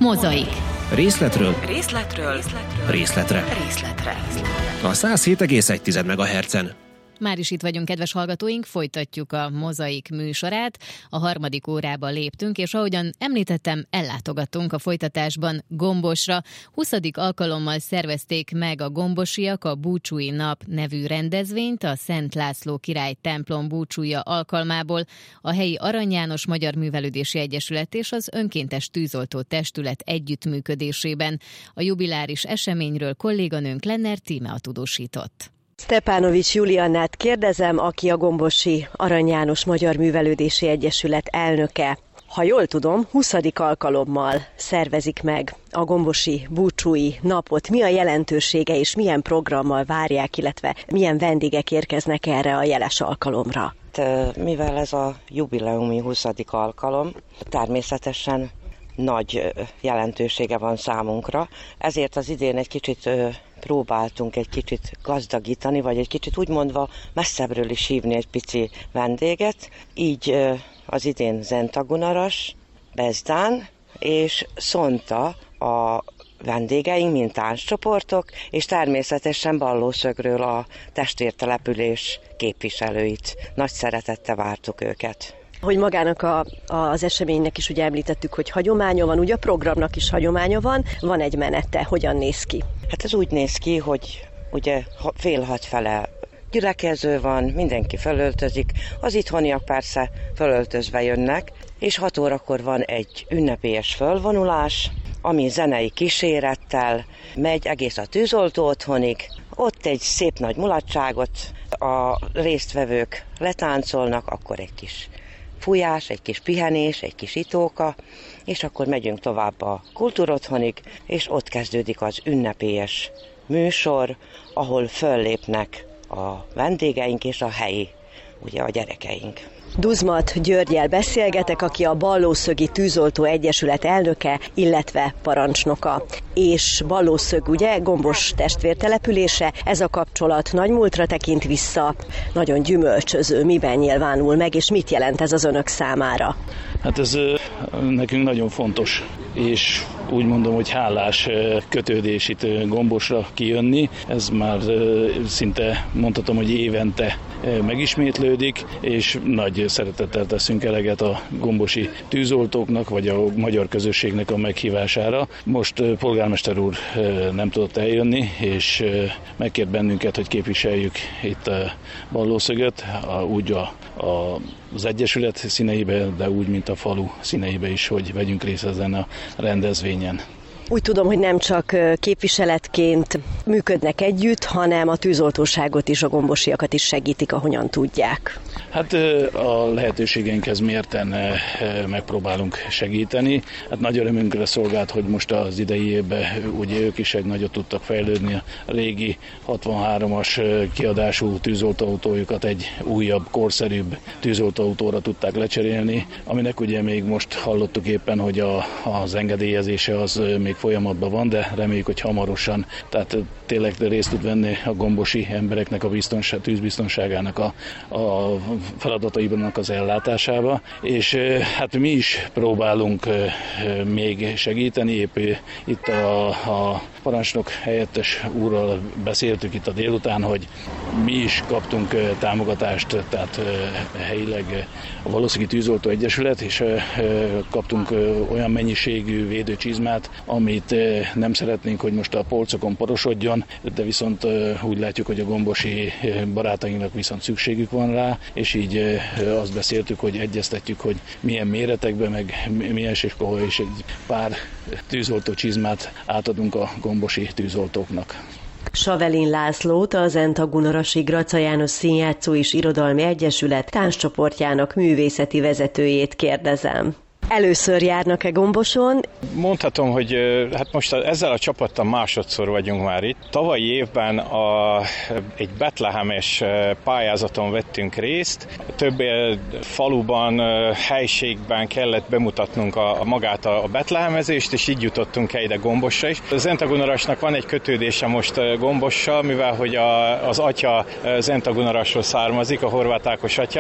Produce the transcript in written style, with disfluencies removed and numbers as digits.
Mozaik. Részletről Részletre. a 107,1 MHz-en. Már is itt vagyunk, kedves hallgatóink, folytatjuk a Mozaik műsorát. A harmadik órába léptünk, és ahogyan említettem, ellátogattunk a folytatásban Gombosra. 20. alkalommal szervezték meg a gombosiak a Búcsúi Nap nevű rendezvényt, a Szent László király templom búcsúja alkalmából. A helyi Arany János Magyar Művelődési Egyesület és az Önkéntes Tűzoltó Testület együttműködésében. A jubiláris eseményről kolléganőnk Lenner Tíme tudósított. Stepanovics Juliannát kérdezem, aki a gombosi Arany János Magyar Művelődési Egyesület elnöke. Ha jól tudom, 20. alkalommal szervezik meg a gombosi búcsúi napot. Mi a jelentősége és milyen programmal várják, illetve milyen vendégek érkeznek erre a jeles alkalomra? Mivel ez a jubileumi 20. alkalom, természetesen nagy jelentősége van számunkra, ezért az idén egy kicsit próbáltunk egy kicsit gazdagítani, vagy egy kicsit úgymondva messzebbről is hívni egy pici vendéget. Így az idén Zentagunaras, Bezdán és Szonta a vendégeink, mint tánccsoportok, és természetesen Ballószögről a testvértelepülés képviselőit. Nagy szeretettel vártuk őket. Hogy magának az eseménynek is ugye említettük, hogy hagyománya van, ugye a programnak is hagyománya van egy menete, hogyan néz ki? Hát ez úgy néz ki, hogy ugye 5:30 fele gyülekező van, mindenki felöltözik, az itthoniak persze felöltözve jönnek, és 6 órakor van egy ünnepélyes fölvonulás, ami zenei kísérettel megy egész a tűzoltó otthonig. Ott egy szép nagy mulatságot a résztvevők letáncolnak, akkor egy kis fújás, egy kis pihenés, egy kis itóka, és akkor megyünk tovább a kultúrotthonig, és ott kezdődik az ünnepélyes műsor, ahol föllépnek a vendégeink és a helyi, ugye a gyerekeink. Duzmat Györggyel beszélgetek, aki a Ballószögi Tűzoltó Egyesület elnöke, illetve parancsnoka. És Ballószög ugye Gombos testvértelepülése, ez a kapcsolat nagy múltra tekint vissza, nagyon gyümölcsöző, miben nyilvánul meg, és mit jelent ez az önök számára? Hát ez nekünk nagyon fontos, és úgy mondom, hogy hálás kötődés itt Gombosra kijönni. Ez már szinte mondhatom, hogy évente megismétlődik, és nagy szeretettel teszünk eleget a gombosi tűzoltóknak, vagy a magyar közösségnek a meghívására. Most polgármester úr nem tudott eljönni, és megkért bennünket, hogy képviseljük itt a Ballószögöt, úgy az Egyesület színeibe, de úgy, mint a falu színeibe is, hogy vegyünk részt ezen a rendezvényen. Úgy tudom, hogy nem csak képviseletként működnek együtt, hanem a tűzoltóságot is, a gombosiakat is segítik, ahogyan tudják. Hát a lehetőségeinkhez mérten megpróbálunk segíteni. Hát nagy örömünkre szolgált, hogy most az idei évben ugye ők is egy nagyot tudtak fejlődni. A régi 63-as kiadású tűzoltóautójukat egy újabb, korszerűbb tűzoltóautóra tudták lecserélni, aminek ugye még most hallottuk éppen, hogy az engedélyezése az még folyamatban van, de reméljük, hogy hamarosan, tehát tényleg részt tud venni a gombosi embereknek a tűzbiztonságának a feladatainak az ellátásába, és hát mi is próbálunk még segíteni, épp itt a parancsnok helyettes úrral beszéltük itt a délután, hogy mi is kaptunk támogatást, tehát helyileg a Ballószögi Tűzoltó Egyesület, és kaptunk olyan mennyiségű védőcsizmát, amit nem szeretnénk, hogy most a polcokon porosodjon, de viszont úgy látjuk, hogy a gombosi barátainknak viszont szükségük van rá, és így azt beszéltük, hogy egyeztetjük, hogy milyen méretekben, meg milyen séfkoha, és egy pár tűzoltó csizmát átadunk a gombosi tűzoltóknak. Savelin Lászlót, a Zentagunarasi Graca János Színjátszó és Irodalmi Egyesület tánccsoportjának művészeti vezetőjét kérdezem. Először járnak-e Gomboson? Mondhatom, hogy hát most ezzel a csapattal másodszor vagyunk már itt. Tavalyi évben egy betlehemes pályázaton vettünk részt. Több faluban, helységben kellett bemutatnunk magát a betlehemezést, és így jutottunk el ide Gombosra is. A Zentagunarasnak van egy kötődése most Gombossal, mivel hogy az atya Zentagunarasról származik, a Horváth Ákos atya,